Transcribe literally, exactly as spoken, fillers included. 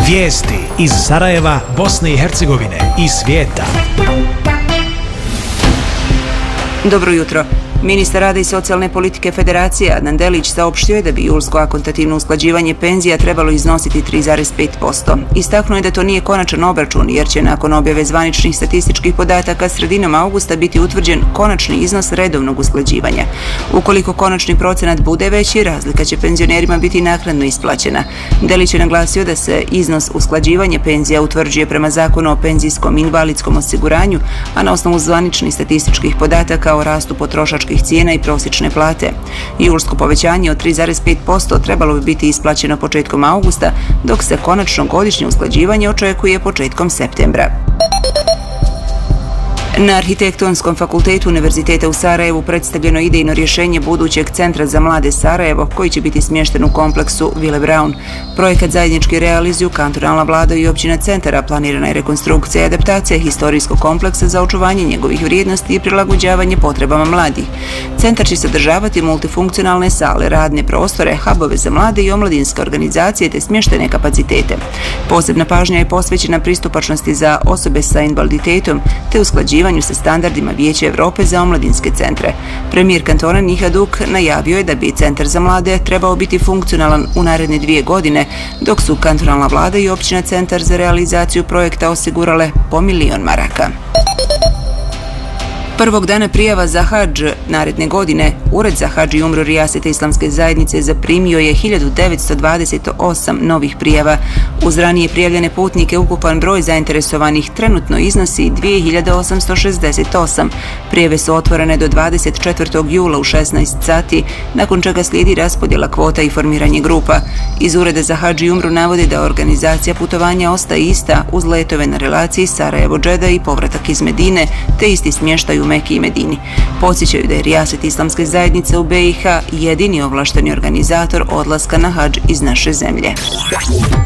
Vijesti iz Sarajeva, Bosne i Hercegovine i svijeta. Dobro jutro. Ministar rada i socijalne politike Federacije Adnan Delić saopštio je da bi julsko akontativno usklađivanje penzija trebalo iznositi tri zarez pet posto. Istaknuo je da to nije konačan obračun jer će nakon objave zvaničnih statističkih podataka sredinom augusta biti utvrđen konačni iznos redovnog usklađivanja. Ukoliko konačni procenat bude veći, razlika će penzionerima biti naknadno isplaćena. Delić je naglasio da se iznos usklađivanja penzija utvrđuje prema Zakonu o penzijskom i invalidskom osiguranju, a na osnovu zvaničnih statističkih podataka o rastu potrošačkih cijena i prosječne plate. Julsko povećanje od tri zarez pet posto trebalo bi biti isplaćeno početkom augusta, dok se konačno godišnje usklađivanje očekuje početkom septembra. Na Arhitektonskom fakultetu Univerziteta u Sarajevu predstavljeno idejno rješenje budućeg centra za mlade Sarajevo, koji će biti smješten u kompleksu Vile Braun. Projekat zajednički realizuju kantonalna vlada i općina centara, planirana je rekonstrukcija i adaptacija historijskog kompleksa za očuvanje njegovih vrijednosti i prilagođavanje potrebama mladih. Centar će sadržavati multifunkcionalne sale, radne prostore, hubove za mlade i omladinske organizacije te smještene kapacitete. Posebna pažnja je posvećena pristupačnosti za osobe sa invaliditetom te usklađivanju sa standardima Vijeća Europe za omladinske centre. Premijer kantona Nihat Duk najavio je da bi centar za mlade trebao biti funkcionalan u naredne dvije godine, dok su kantonalna vlada i općina centar za realizaciju projekta osigurale po milion maraka. Prvog dana prijava za hadž naredne godine, Ured za hadž i umru Rijasete islamske zajednice zaprimio je hiljadu devetsto dvadeset osam novih prijava. Uz ranije prijavljene putnike ukupan broj zainteresovanih trenutno iznosi dvije hiljade osamsto šezdeset osam. Prijave su otvorene do dvadeset četvrtog jula u šesnaest sati, nakon čega slijedi raspodjela kvota i formiranje grupa. Iz Ureda za hadž i umru navode da organizacija putovanja ostaje ista uz letove na relaciji Sarajevo-Džeda i povratak iz Medine, te isti smještaj u Meki i Medini. Podsjećaju da je Rijaset islamske zajednice u B i H jedini ovlašteni organizator odlaska na hadž iz naše zemlje.